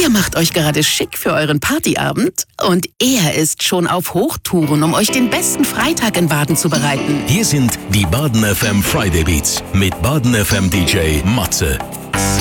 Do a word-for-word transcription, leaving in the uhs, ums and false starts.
Ihr macht euch gerade schick für euren Partyabend und er ist schon auf Hochtouren, um euch den besten Freitag in Baden zu bereiten. Hier sind die Baden F M Friday Beats mit Baden F M D J Matze.